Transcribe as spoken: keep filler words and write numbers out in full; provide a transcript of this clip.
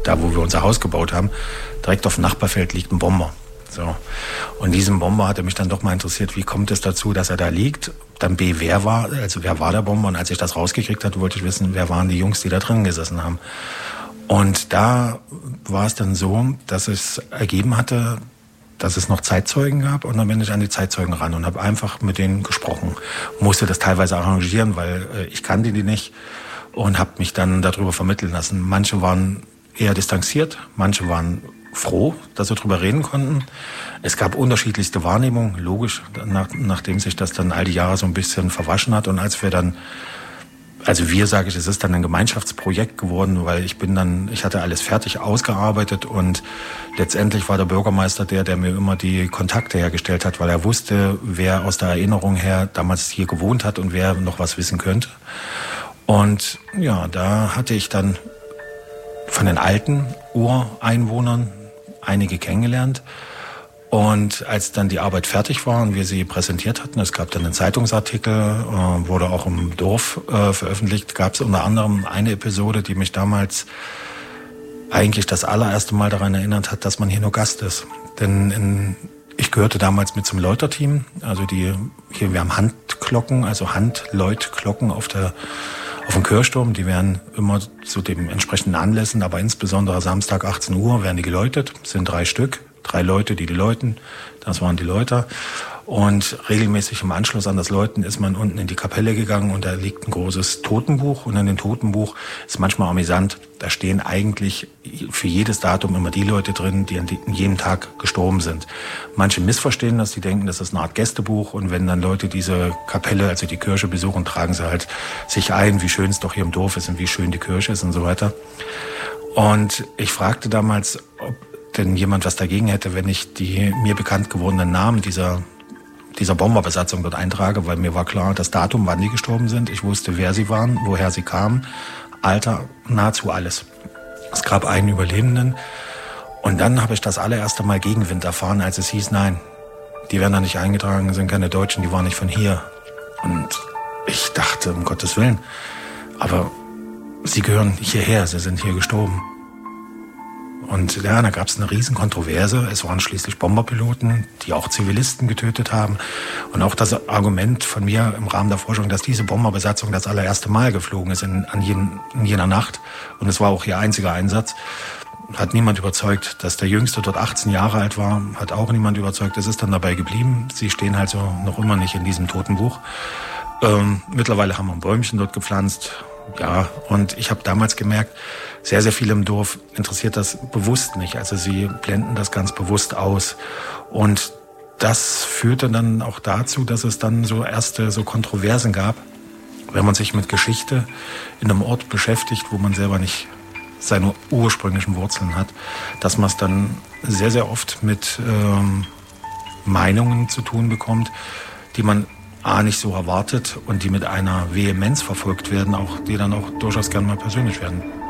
da wo wir unser Haus gebaut haben, direkt auf dem Nachbarfeld liegt ein Bomber. So. Und diesen Bomber hatte mich dann doch mal interessiert, wie kommt es dazu, dass er da liegt? Dann B, wer war, also wer war der Bomber? Und als ich das rausgekriegt hatte, wollte ich wissen, wer waren die Jungs, die da drin gesessen haben. Und da war es dann so, dass es ergeben hatte, dass es noch Zeitzeugen gab. Und dann bin ich an die Zeitzeugen ran und habe einfach mit denen gesprochen. Musste das teilweise arrangieren, weil äh, ich kannte die nicht. Und habe mich dann darüber vermitteln lassen. Manche waren eher distanziert, manche waren froh, dass wir darüber reden konnten. Es gab unterschiedlichste Wahrnehmungen, logisch, nach, nachdem sich das dann all die Jahre so ein bisschen verwaschen hat. Und als wir dann, also wir, sage ich, es ist dann ein Gemeinschaftsprojekt geworden, weil ich bin dann, ich hatte alles fertig ausgearbeitet und letztendlich war der Bürgermeister der, der mir immer die Kontakte hergestellt hat, weil er wusste, wer aus der Erinnerung her damals hier gewohnt hat und wer noch was wissen könnte. Und ja, da hatte ich dann von den alten Ureinwohnern einige kennengelernt. Und als dann die Arbeit fertig war und wir sie präsentiert hatten, es gab dann einen Zeitungsartikel, äh, wurde auch im Dorf äh, veröffentlicht, gab es unter anderem eine Episode, die mich damals eigentlich das allererste Mal daran erinnert hat, dass man hier nur Gast ist. Denn in, ich gehörte damals mit zum Läuterteam, also die hier, wir haben Handglocken, also Handläutglocken auf der auf dem Kirchturm, die werden immer zu den entsprechenden Anlässen, aber insbesondere Samstag achtzehn Uhr werden die geläutet. Es sind drei Stück, drei Leute, die die läuten. Das waren die Läuter. Und regelmäßig im Anschluss an das Läuten ist man unten in die Kapelle gegangen und da liegt ein großes Totenbuch. Und in dem Totenbuch ist manchmal amüsant, da stehen eigentlich für jedes Datum immer die Leute drin, die an jedem Tag gestorben sind. Manche missverstehen das, die denken, das ist eine Art Gästebuch. Und wenn dann Leute diese Kapelle, also die Kirche besuchen, tragen sie halt sich ein, wie schön es doch hier im Dorf ist und wie schön die Kirche ist und so weiter. Und ich fragte damals, ob denn jemand was dagegen hätte, wenn ich die mir bekannt gewordenen Namen dieser dieser Bomberbesatzung dort eintrage, weil mir war klar, das Datum, wann die gestorben sind. Ich wusste, wer sie waren, woher sie kamen, Alter, nahezu alles. Es gab einen Überlebenden und dann habe ich das allererste Mal Gegenwind erfahren, als es hieß, nein, die werden da nicht eingetragen, sind keine Deutschen, die waren nicht von hier. Und ich dachte, um Gottes Willen, aber sie gehören hierher, sie sind hier gestorben. Und ja, da gab es eine riesen Kontroverse. Es waren schließlich Bomberpiloten, die auch Zivilisten getötet haben. Und auch das Argument von mir im Rahmen der Forschung, dass diese Bomberbesatzung das allererste Mal geflogen ist in, an jeden, in jener Nacht. Und es war auch ihr einziger Einsatz. Hat niemand überzeugt. Dass der Jüngste dort achtzehn Jahre alt war, hat auch niemand überzeugt. Es ist dann dabei geblieben. Sie stehen halt so noch immer nicht in diesem Totenbuch. Ähm, mittlerweile haben wir ein Bäumchen dort gepflanzt. Ja, und ich habe damals gemerkt, sehr, sehr viele im Dorf interessiert das bewusst nicht. Also sie blenden das ganz bewusst aus. Und das führte dann auch dazu, dass es dann so erste so Kontroversen gab, wenn man sich mit Geschichte in einem Ort beschäftigt, wo man selber nicht seine ursprünglichen Wurzeln hat, dass man es dann sehr, sehr oft mit ähm, Meinungen zu tun bekommt, die man A, nicht so erwartet und die mit einer Vehemenz verfolgt werden, auch die dann auch durchaus gern mal persönlich werden.